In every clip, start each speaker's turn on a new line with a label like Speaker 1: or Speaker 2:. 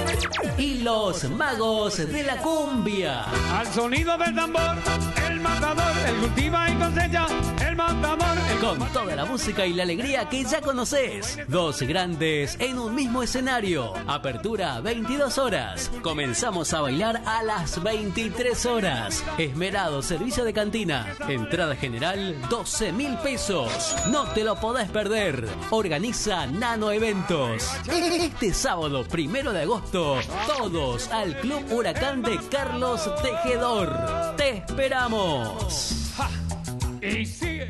Speaker 1: Y los magos de la cumbia.
Speaker 2: Al sonido del tambor, el matador, el cultiva y cosecha, el matador.
Speaker 1: Con toda la música y la alegría que ya conoces. Dos grandes en un mismo escenario. Apertura 22 horas. Comenzamos a bailar a las 23 horas. Esmerado servicio de cantina. Entrada general 12.000 pesos. No te lo podés perder. Organiza Nano Eventos. Este sábado 1 de agosto, todos al Club Huracán de Carlos Tejedor. ¡Te esperamos!
Speaker 2: Y sigue.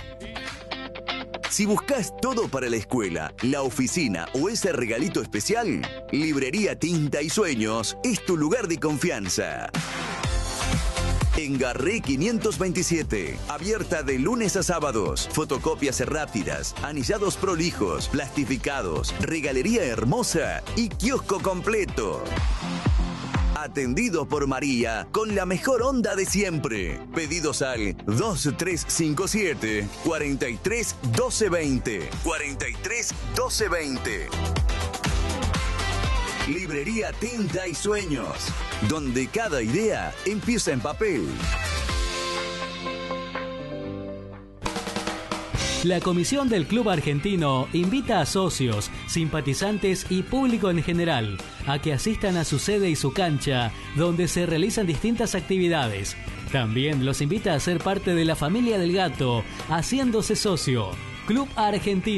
Speaker 3: Si buscas todo para la escuela, la oficina o ese regalito especial, Librería Tinta y Sueños es tu lugar de confianza. En Garré 527, abierta de lunes a sábados, fotocopias rápidas, anillados prolijos, plastificados, regalería hermosa y kiosco completo. Atendido por María, con la mejor onda de siempre. Pedidos al 2357 43 12 20. 43 12 20. Librería Tinta y Sueños, donde cada idea empieza en papel.
Speaker 1: La comisión del Club Argentino invita a socios, simpatizantes y público en general a que asistan a su sede y su cancha, donde se realizan distintas actividades. También los invita a ser parte de la familia del gato, haciéndose socio. Club Argentino.